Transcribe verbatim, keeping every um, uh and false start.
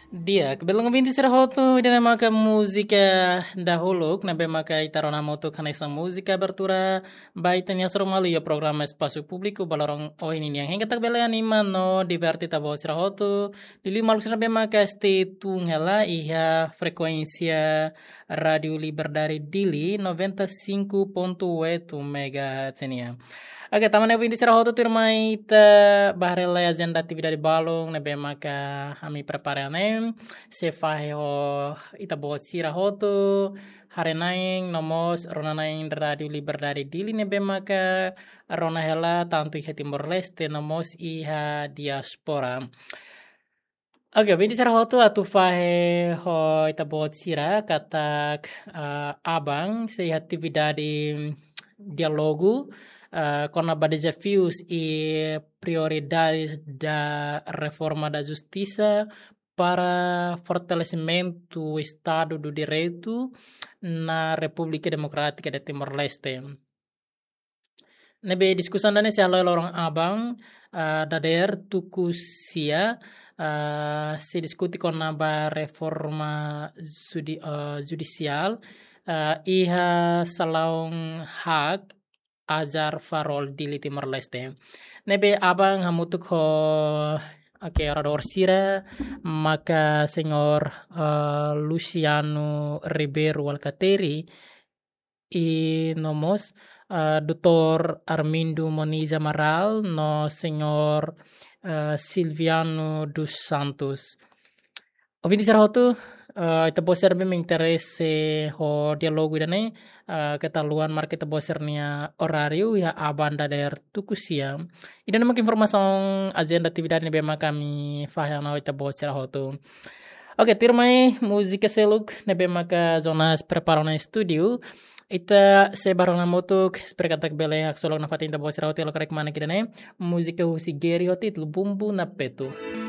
Dia, kebelang binti sira hotu ida maka musika dahulu nabe maka itarona moto kana isa musika bertura baita nya suru malu ya programa espaço público balorong oh ini yang hingga tak bela anima no diverti tabo sira hotu dili malu sira be maka stay tune hela iha frekuensia radio Liberdade Dili noventa e cinco ponto oito megahertz ini ya. Oke, taman ibu ini serah hotu tirmai ta bahrela agenda atividade balong nebe maka kami preparane se fahe ho ita bot sira hotu harenaing nomos rona naing radio Liberdade Dili nebe maka rona hela tantu iha Timor Leste nomos iha diaspora. Oke, binti sira hotu atu fahe ho ita bot sira katak uh, abang se atividade dialogo uh, com a desafios e prioridades da reforma da justiça para fortalecimento do Estado do Direito na República Democrática de Timor-Leste. Nebe diskusan dane se alo lorong abang uh, dader tukusia uh, se diskuti con naba reforma judi, uh, judicial uh, iha salaung hak Azar Farol di Timor Leste. Nebe abang hamutuk ho oke orador sira maka senhor uh, Luciano Ribeiro Alcateri e nomos uh, doutor Armindo Moniz Amaral no senhor uh, Silviano dos Santos. Ouvinte será hotu Uh, ita boser me interesse ho dialogo idane uh, ketaluan mar kita bosernya horario ya abanda der tukusia idane mak informasi agenda atividade ni bema kami fahana ita boser hotu. Oke, tirmai musika seluk ne bema ka zonas preparo na studio ita se barona motuk sprekatak bele ak solong na fatinta boser hotu lo karek mana kidane musika husi geri hotu bumbu na petu.